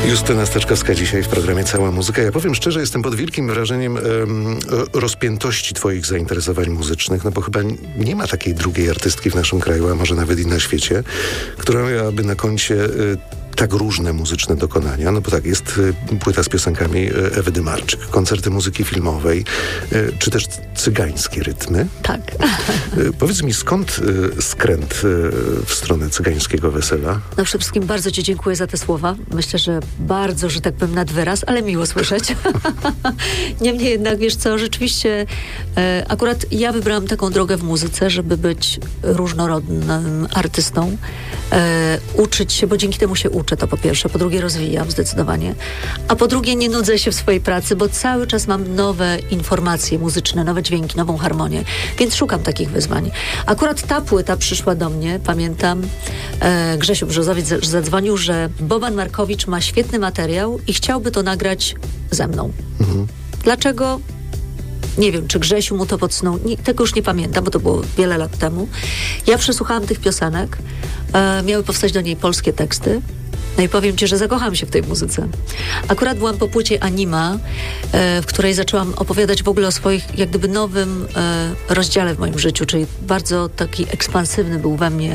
Justyna Steczkowska dzisiaj w programie Cała Muzyka. Ja powiem szczerze, jestem pod wielkim wrażeniem rozpiętości twoich zainteresowań muzycznych, no bo chyba nie ma takiej drugiej artystki w naszym kraju, a może nawet i na świecie, która miałaby na koncie tak różne muzyczne dokonania. No bo tak, jest płyta z piosenkami Ewy Dymarczyk, koncerty muzyki filmowej, czy też cygańskie rytmy. Tak. Powiedz mi, skąd skręt w stronę cygańskiego wesela? No przede wszystkim bardzo ci dziękuję za te słowa. Myślę, że bardzo, że tak powiem, nad wyraz, ale miło słyszeć. Niemniej jednak, wiesz co, rzeczywiście akurat ja wybrałam taką drogę w muzyce, żeby być różnorodnym artystą, uczyć się, bo dzięki temu się uczę, to po pierwsze. Po drugie rozwijam zdecydowanie. A po drugie nie nudzę się w swojej pracy, bo cały czas mam nowe informacje muzyczne, nowe dźwięki, nową harmonię. Więc szukam takich wyzwań. Akurat ta płyta przyszła do mnie, pamiętam, Grzesiu Brzozowiec zadzwonił, że Boban Markowicz ma świetny materiał i chciałby to nagrać ze mną. Mhm. Dlaczego? Nie wiem, czy Grzesiu mu to podsunął. Tego już nie pamiętam, bo to było wiele lat temu. Ja przesłuchałam tych piosenek. Miały powstać do niej polskie teksty. No i powiem ci, że zakochałam się w tej muzyce. Akurat byłam po płycie Anima, w której zaczęłam opowiadać w ogóle o swoich, jak gdyby nowym rozdziale w moim życiu, czyli bardzo taki ekspansywny był we mnie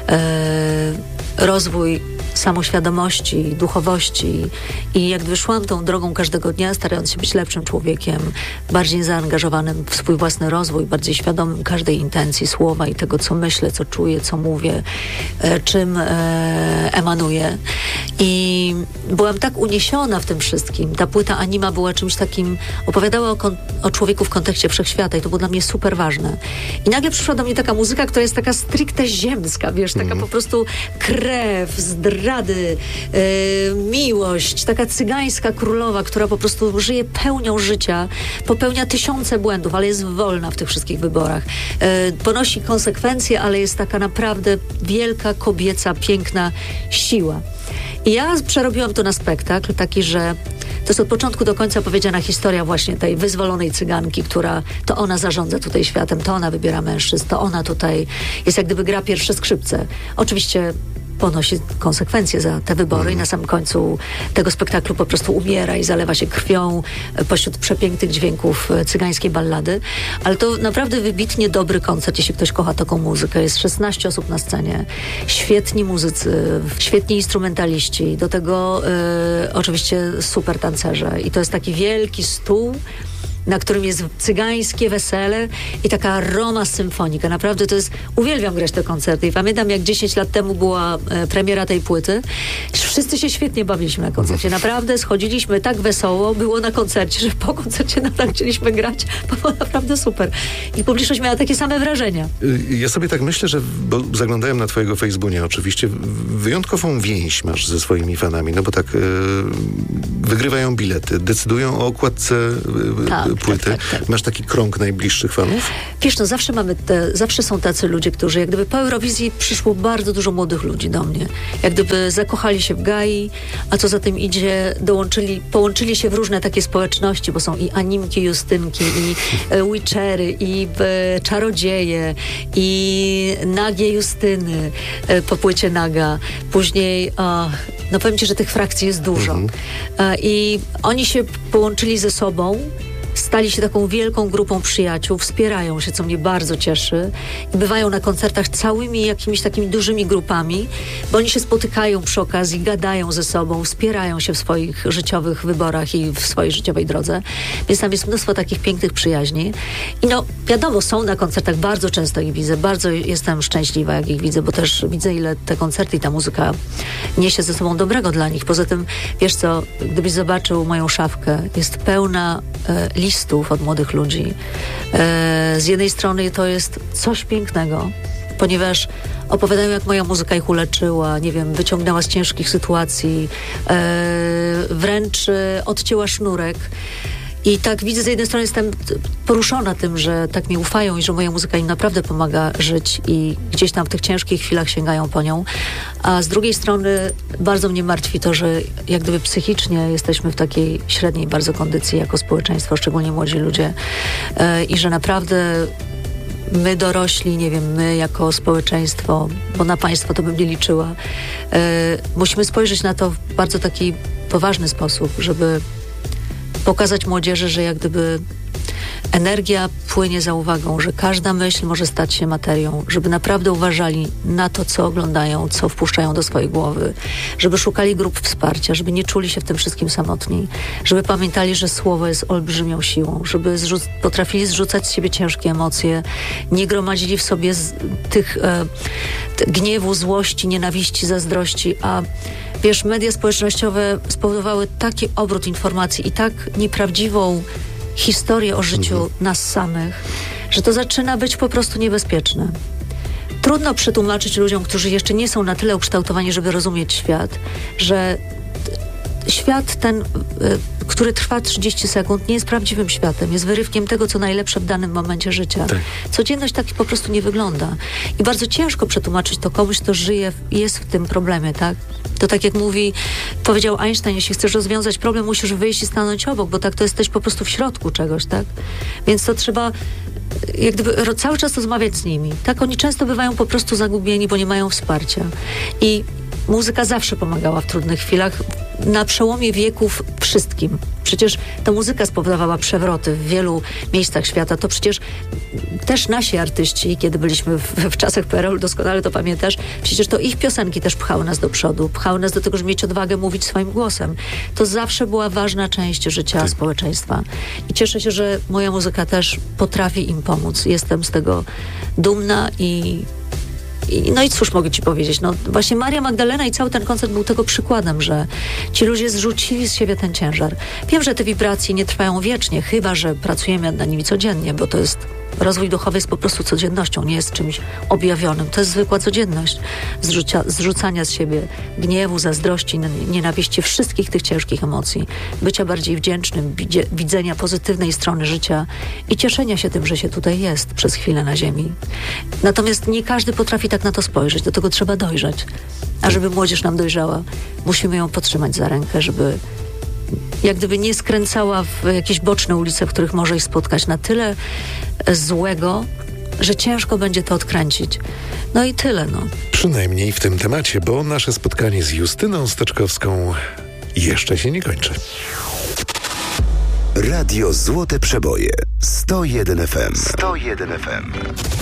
rozwój samoświadomości, duchowości i jak szłam tą drogą każdego dnia, starając się być lepszym człowiekiem, bardziej zaangażowanym w swój własny rozwój, bardziej świadomym każdej intencji, słowa i tego, co myślę, co czuję, co mówię, czym emanuję. I byłam tak uniesiona w tym wszystkim. Ta płyta Anima była czymś takim, opowiadała o człowieku w kontekście wszechświata i to było dla mnie super ważne. I nagle przyszła do mnie taka muzyka, która jest taka stricte ziemska, wiesz, taka po prostu krew, zdrady, miłość, taka cygańska królowa, która po prostu żyje pełnią życia, popełnia tysiące błędów, ale jest wolna w tych wszystkich wyborach. Ponosi konsekwencje, ale jest taka naprawdę wielka, kobieca, piękna siła. I ja przerobiłam to na spektakl taki, że to jest od początku do końca opowiedziana historia właśnie tej wyzwolonej cyganki, która to ona zarządza tutaj światem, to ona wybiera mężczyzn, to ona tutaj jest jak gdyby gra pierwsze skrzypce. Oczywiście ponosi konsekwencje za te wybory i na samym końcu tego spektaklu po prostu umiera i zalewa się krwią pośród przepięknych dźwięków cygańskiej ballady. Ale to naprawdę wybitnie dobry koncert, jeśli ktoś kocha taką muzykę. Jest 16 osób na scenie, świetni muzycy, świetni instrumentaliści, do tego oczywiście super tancerze. I to jest taki wielki stół, na którym jest cygańskie wesele i taka aroma symfonika. Naprawdę to jest... Uwielbiam grać te koncerty i pamiętam, jak 10 lat temu była premiera tej płyty. Wszyscy się świetnie bawiliśmy na koncercie. Naprawdę schodziliśmy tak wesoło, było na koncercie, że po koncercie nadal chcieliśmy grać. Było naprawdę super. I publiczność miała takie same wrażenia. Ja sobie tak myślę, że... Bo zaglądałem na twojego Facebooka oczywiście. Wyjątkową więź masz ze swoimi fanami, no bo tak wygrywają bilety, decydują o okładce płyty. Tak. Masz taki krąg najbliższych fanów? Wiesz, no zawsze są tacy ludzie, którzy jak gdyby po Eurowizji przyszło bardzo dużo młodych ludzi do mnie. Jak gdyby zakochali się w Gai, a co za tym idzie, połączyli się w różne takie społeczności, bo są i animki, Justynki, i Witchery, i czarodzieje, i nagie Justyny po płycie Naga. Później no powiem ci, że tych frakcji jest dużo. I oni się połączyli ze sobą, stali się taką wielką grupą przyjaciół, wspierają się, co mnie bardzo cieszy i bywają na koncertach całymi jakimiś takimi dużymi grupami, bo oni się spotykają przy okazji, gadają ze sobą, wspierają się w swoich życiowych wyborach i w swojej życiowej drodze, więc tam jest mnóstwo takich pięknych przyjaźni i no wiadomo, są na koncertach, bardzo często ich widzę, bardzo jestem szczęśliwa, jak ich widzę, bo też widzę, ile te koncerty i ta muzyka niesie ze sobą dobrego dla nich. Poza tym, wiesz co, gdybyś zobaczył moją szafkę, jest pełna listów od młodych ludzi. Z jednej strony to jest coś pięknego, ponieważ opowiadają, jak moja muzyka ich uleczyła, nie wiem, wyciągnęła z ciężkich sytuacji, wręcz odcięła sznurek. I tak widzę, z jednej strony jestem poruszona tym, że tak mi ufają i że moja muzyka im naprawdę pomaga żyć i gdzieś tam w tych ciężkich chwilach sięgają po nią. A z drugiej strony bardzo mnie martwi to, że jak gdyby psychicznie jesteśmy w takiej średniej bardzo kondycji jako społeczeństwo, szczególnie młodzi ludzie. I że naprawdę my dorośli, nie wiem, my jako społeczeństwo, bo na państwo to bym nie liczyła, musimy spojrzeć na to w bardzo taki poważny sposób, żeby pokazać młodzieży, że jak gdyby energia płynie za uwagą, że każda myśl może stać się materią, żeby naprawdę uważali na to, co oglądają, co wpuszczają do swojej głowy, żeby szukali grup wsparcia, żeby nie czuli się w tym wszystkim samotni, żeby pamiętali, że słowo jest olbrzymią siłą, żeby potrafili zrzucać z siebie ciężkie emocje, nie gromadzili w sobie tych gniewu, złości, nienawiści, zazdrości, a wiesz, media społecznościowe spowodowały taki obrót informacji i tak nieprawdziwą historię o życiu nas samych, że to zaczyna być po prostu niebezpieczne. Trudno przetłumaczyć ludziom, którzy jeszcze nie są na tyle ukształtowani, żeby rozumieć świat, że świat ten, który trwa 30 sekund, nie jest prawdziwym światem. Jest wyrywkiem tego, co najlepsze w danym momencie życia. Tak. Codzienność tak po prostu nie wygląda. I bardzo ciężko przetłumaczyć to komuś, kto żyje i jest w tym problemie, tak? To tak jak powiedział Einstein, jeśli chcesz rozwiązać problem, musisz wyjść i stanąć obok, bo tak to jesteś po prostu w środku czegoś, tak? Więc to trzeba jak gdyby cały czas rozmawiać z nimi. Tak, oni często bywają po prostu zagubieni, bo nie mają wsparcia. I muzyka zawsze pomagała w trudnych chwilach, na przełomie wieków wszystkim. Przecież ta muzyka spowodowała przewroty w wielu miejscach świata. To przecież też nasi artyści, kiedy byliśmy w czasach PRL, doskonale to pamiętasz, przecież to ich piosenki też pchały nas do przodu, pchały nas do tego, żeby mieć odwagę mówić swoim głosem. To zawsze była ważna część życia społeczeństwa. I cieszę się, że moja muzyka też potrafi im pomóc. Jestem z tego dumna no i cóż mogę ci powiedzieć, no właśnie Maria Magdalena i cały ten koncert był tego przykładem, że ci ludzie zrzucili z siebie ten ciężar. Wiem, że te wibracje nie trwają wiecznie, chyba że pracujemy nad nimi codziennie, bo to jest rozwój duchowy jest po prostu codziennością, nie jest czymś objawionym. To jest zwykła codzienność zrzucania z siebie gniewu, zazdrości, nienawiści, wszystkich tych ciężkich emocji. Bycia bardziej wdzięcznym, widzenia pozytywnej strony życia i cieszenia się tym, że się tutaj jest przez chwilę na ziemi. Natomiast nie każdy potrafi tak na to spojrzeć. Do tego trzeba dojrzeć. A żeby młodzież nam dojrzała, musimy ją podtrzymać za rękę, żeby jak gdyby nie skręcała w jakieś boczne ulice, w których może ich spotkać na tyle złego, że ciężko będzie to odkręcić. No i tyle, no. Przynajmniej w tym temacie, bo nasze spotkanie z Justyną Stoczkowską jeszcze się nie kończy. Radio Złote Przeboje 101 FM. 101 FM.